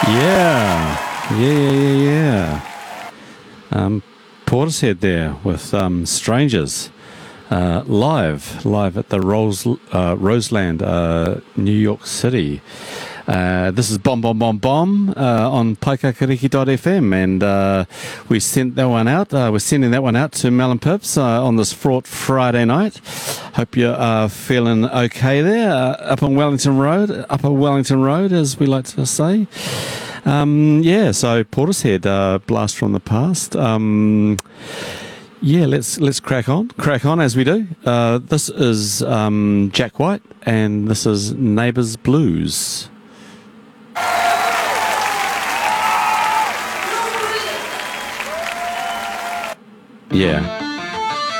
Yeah. Portishead there with Strangers. Live at the Roseland, New York City. This is Bomb Bomb Bomb Bomb on paikakariki.fm, and we sent that one out. We're sending that one out to Mel and Pips on this fraught Friday night. Hope you're feeling okay there, Upper Wellington Road, as we like to say. So Portishead, blast from the past. Let's crack on as we do. This is Jack White, and this is Neighbours Blues. Yeah.